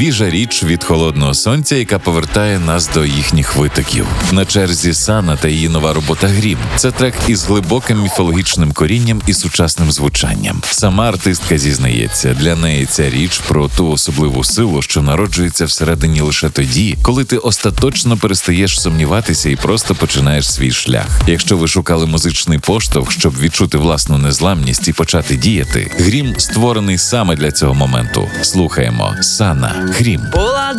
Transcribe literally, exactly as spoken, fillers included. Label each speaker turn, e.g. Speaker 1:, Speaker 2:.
Speaker 1: свіжа річ від холодного сонця, яка повертає нас до їхніх витоків. На черзі Сана та її нова робота «Грім». Це трек із глибоким міфологічним корінням і сучасним звучанням. Сама артистка зізнається, для неї ця річ про ту особливу силу, що народжується всередині лише тоді, коли ти остаточно перестаєш сумніватися і просто починаєш свій шлях. Якщо ви шукали музичний поштовх, щоб відчути власну незламність і почати діяти, «Грім» створений саме для цього моменту. Слухаємо Сана, «Грім».
Speaker 2: Була